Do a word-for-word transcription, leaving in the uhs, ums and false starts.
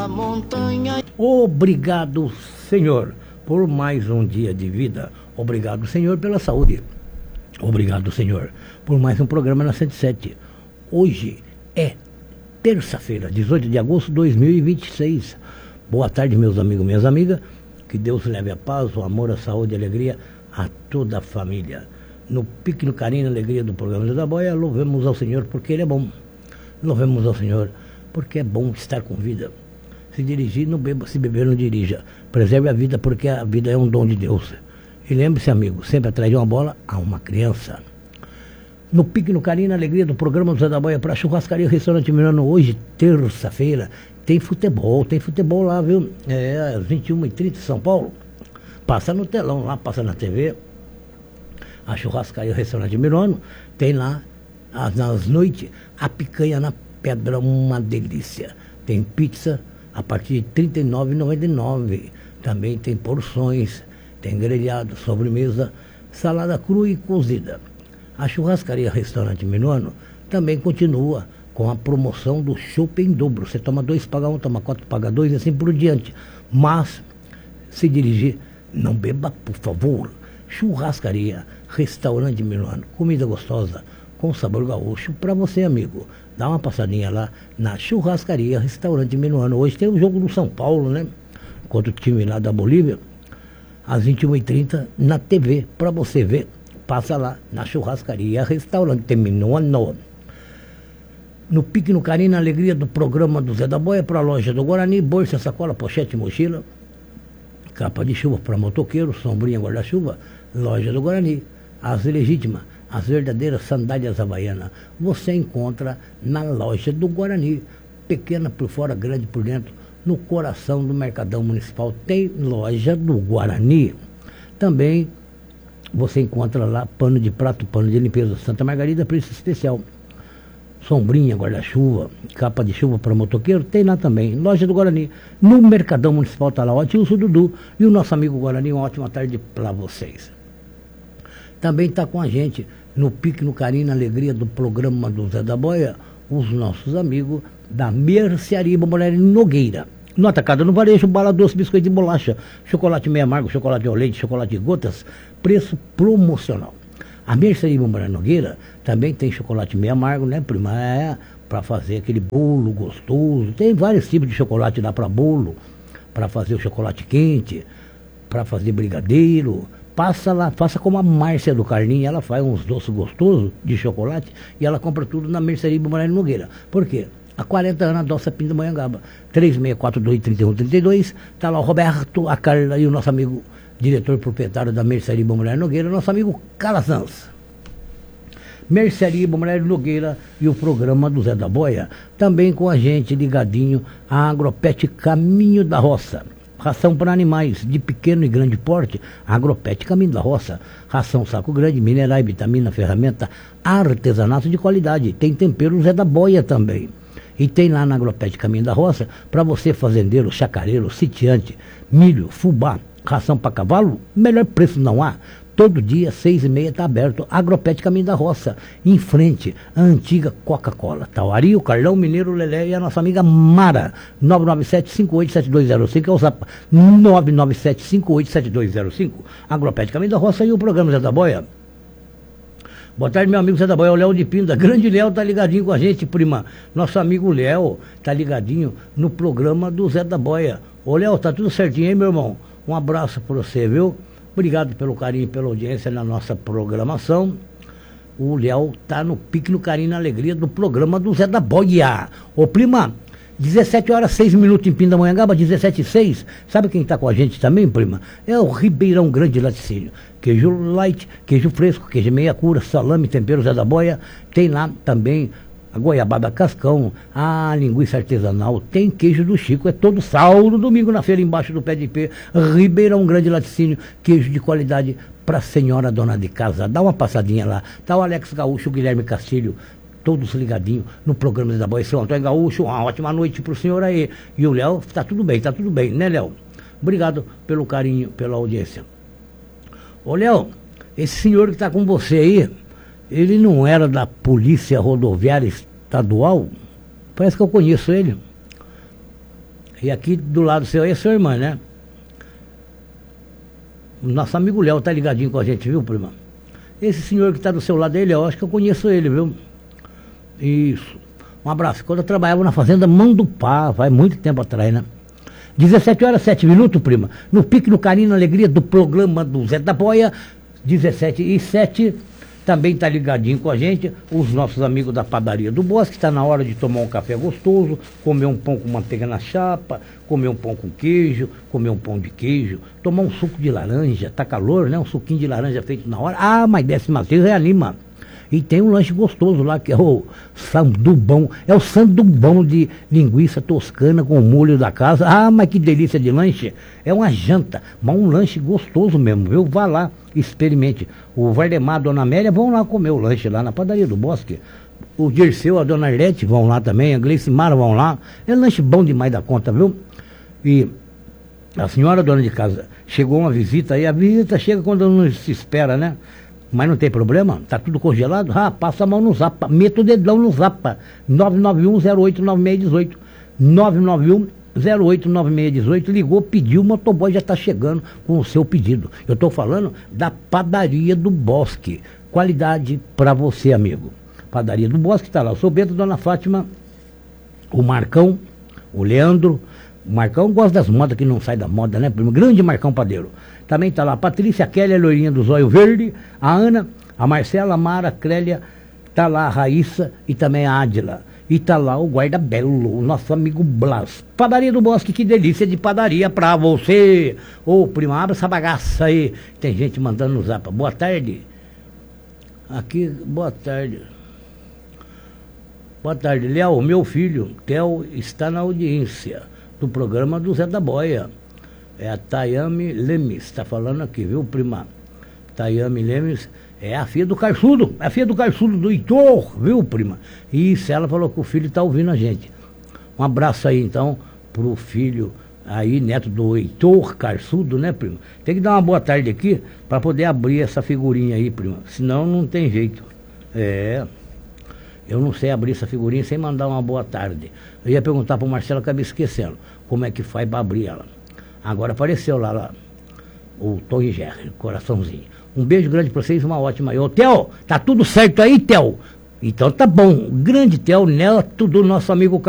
da montanha. Obrigado, Senhor, por mais um dia de vida. Obrigado, Senhor, pela saúde. Obrigado, Senhor, por mais um programa na cento e sete. Hoje é terça-feira, dezoito de agosto de dois mil e vinte e seis. Boa tarde, meus amigos e minhas amigas. Que Deus leve a paz, o amor, a saúde e a alegria a toda a família. No pique, no carinho e na alegria do programa Zé da Boia, louvemos ao Senhor porque Ele é bom. Louvemos ao Senhor porque é bom estar com vida. Se dirigir, não beba, se beber, não dirija. Preserve a vida porque a vida é um dom de Deus. E lembre-se, amigo, sempre atrás de uma bola há uma criança. No pique, no carinho e na alegria do programa do Zé da Boia para a Churrascaria Restaurante Milano, hoje, terça-feira, tem futebol, tem futebol lá, viu? É, às vinte e uma e trinta em São Paulo. Passa no telão lá, passa na T V. A Churrascaria Restaurante Milano tem lá, nas noites, a picanha na pedra, uma delícia. Tem pizza a partir de trinta e nove reais e noventa e nove centavos. Também tem porções, tem grelhado, sobremesa, salada crua e cozida. A Churrascaria Restaurante Milano também continua com a promoção do chopp em dobro. Você toma dois, paga um, toma quatro, paga dois e assim por diante. Mas, se dirigir, não beba, por favor. Churrascaria Restaurante Milano, comida gostosa com sabor gaúcho para você, amigo. Dá uma passadinha lá na Churrascaria Restaurante Milano. Hoje tem o jogo do São Paulo, né? Contra o time lá da Bolívia, às vinte e uma e trinta na T V, para você ver. Passa lá na Churrascaria Restaurante Milano. No pique, no carinho, na alegria do programa do Zé da Boia para a loja do Guarani, bolsa, sacola, pochete, mochila, capa de chuva para motoqueiro, sombrinha, guarda-chuva, loja do Guarani, as legítimas, as verdadeiras sandálias havaianas, você encontra na loja do Guarani, pequena por fora, grande por dentro, no coração do Mercadão Municipal, tem loja do Guarani. Também você encontra lá pano de prato, pano de limpeza, Santa Margarida, preço especial. Sombrinha, guarda-chuva, capa de chuva para motoqueiro, tem lá também. Loja do Guarani. No Mercadão Municipal está lá o tio Dudu e o nosso amigo Guarani. Uma ótima tarde para vocês. Também está com a gente no pique, no carinho, na alegria do programa do Zé da Boia, os nossos amigos da Mercearia Bombolera Nogueira. No atacado, no varejo, bala doce, biscoito de bolacha, chocolate meio amargo, chocolate ao leite, chocolate de gotas, preço promocional. A Mercearia Bombolera Nogueira também tem chocolate meio amargo, né, prima? É, para fazer aquele bolo gostoso. Tem vários tipos de chocolate lá para bolo, para fazer o chocolate quente, para fazer brigadeiro. Passa lá, faça como a Márcia do Carlinho, ela faz uns doces gostosos de chocolate e ela compra tudo na Mercearia Bombolera Nogueira. Por quê? Há quarenta anos a nossa Pindamonhangaba. três seis quatro dois, três um três dois. Está lá o Roberto, a Carla e o nosso amigo diretor proprietário da Mercearia Bombolera Nogueira, nosso amigo Calazans. Mercearia Bombolera Nogueira e o programa do Zé da Boia. Também com a gente ligadinho a Agropet Caminho da Roça. Ração para animais de pequeno e grande porte, Agropet Caminho da Roça. Ração saco grande, minerais, vitamina, ferramenta, artesanato de qualidade. Tem tempero Zé da Boia também. E tem lá na Agropet Caminho da Roça, para você fazendeiro, chacareiro, sitiante, milho, fubá, ração para cavalo, melhor preço não há. Todo dia, seis e meia, está aberto. Agropet Caminho da Roça, em frente, a antiga Coca-Cola. Tauari, o Carlão, Mineiro, Lelé e a nossa amiga Mara. nove nove sete, cinco oito sete dois zero cinco, é o zap nove nove sete, cinco oito sete dois zero cinco. Agropet Caminho da Roça e o programa Zé da Boia. Boa tarde, meu amigo Zé da Boia, o Léo de Pinda. Grande Léo tá ligadinho com a gente, prima. Nosso amigo Léo tá ligadinho no programa do Zé da Boia. Ô, Léo, tá tudo certinho, hein, meu irmão? Um abraço para você, viu? Obrigado pelo carinho e pela audiência na nossa programação. O Léo tá no pique, no carinho e na alegria do programa do Zé da Boia. Ô, prima, dezessete horas, seis minutos em Pindamonhangaba, dezessete e seis. Sabe quem tá com a gente também, prima? É o Ribeirão Grande Laticínio. Queijo light, queijo fresco, queijo meia cura, salame, tempero Zé da Boia. Tem lá também a goiabada cascão, a linguiça artesanal, tem queijo do Chico, é todo sábado, domingo na feira, embaixo do pé de pé. Ribeirão Grande Laticínio, queijo de qualidade para a senhora dona de casa. Dá uma passadinha lá. Tá o Alex Gaúcho, o Guilherme Castilho, todos ligadinhos no programa Zé da Boia. Seu Antônio Gaúcho, uma ótima noite pro senhor aí. E o Léo, tá tudo bem, tá tudo bem, né, Léo? Obrigado pelo carinho, pela audiência. Ô, Léo, esse senhor que está com você aí, ele não era da Polícia Rodoviária Estadual? Parece que eu conheço ele. E aqui do lado seu aí é sua irmã, né? Nosso amigo Léo tá ligadinho com a gente, viu, prima? Esse senhor que tá do seu lado, ele, eu acho que eu conheço ele, viu? Isso. Um abraço. Quando eu trabalhava na fazenda Mão do Pá, faz muito tempo atrás, né? dezessete horas, sete minutos, prima. No pique, no carinho, na alegria do programa do Zé da Boia, dezessete e sete. Também está ligadinho com a gente os nossos amigos da Padaria do Bosque. Está na hora de tomar um café gostoso, comer um pão com manteiga na chapa, comer um pão com queijo, comer um pão de queijo, tomar um suco de laranja. Tá calor, né? Um suquinho de laranja feito na hora. Ah, mas desce macio, reanima. E tem um lanche gostoso lá, que é o sandubão. É o sandubão de linguiça toscana com o molho da casa. Ah, mas que delícia de lanche. É uma janta, mas um lanche gostoso mesmo, viu? Vá lá, experimente. O Vardemar, a Dona Amélia vão lá comer o lanche lá na Padaria do Bosque. O Dirceu, a Dona Arlete vão lá também. A Gleicimara vão lá. É lanche bom demais da conta, viu? E a senhora dona de casa, chegou uma visita aí. A visita chega quando não se espera, né? Mas não tem problema, tá tudo congelado. Ah, passa a mão no zapa, meta o dedão no zapa. nove nove um zero oito nove seis um oito. nove nove um zero oito nove seis um oito. Ligou, pediu, o motoboy já está chegando com o seu pedido. Eu estou falando da Padaria do Bosque. Qualidade para você, amigo. Padaria do Bosque, está lá o seu Bento, Dona Fátima, o Marcão, o Leandro. O Marcão gosta das modas que não sai da moda, né, primo? Grande Marcão Padeiro. Também está lá a Patrícia, a Kélia, a loirinha do zóio verde, a Ana, a Marcela, a Mara, a Clélia, está lá a Raíssa e também a Ádila. E está lá o Guarda Belo, o nosso amigo Blas. Padaria do Bosque, que delícia de padaria para você. Ô, prima, abre essa bagaça aí. Tem gente mandando no zap. Boa tarde. Aqui, boa tarde. Boa tarde, Léo, meu filho, Theo, está na audiência do programa do Zé da Boia. É a Tayame Lemes, está falando aqui, viu, prima? Tayame Lemes é a filha do Carçudo, é a filha do Carçudo, do Heitor, viu, prima? Isso, ela falou que o filho está ouvindo a gente. Um abraço aí, então, pro filho aí, neto do Heitor Carçudo, né, prima? Tem que dar uma boa tarde aqui para poder abrir essa figurinha aí, prima. Senão não tem jeito. É, eu não sei abrir essa figurinha sem mandar uma boa tarde. Eu ia perguntar pro Marcelo, acabei esquecendo como é que faz para abrir ela. Agora apareceu lá, lá o Tom e Jerry, coraçãozinho. Um beijo grande para vocês, uma ótima. Ô, Theo, tá tudo certo aí, Theo? Então tá bom. Grande Theo, neto do nosso amigo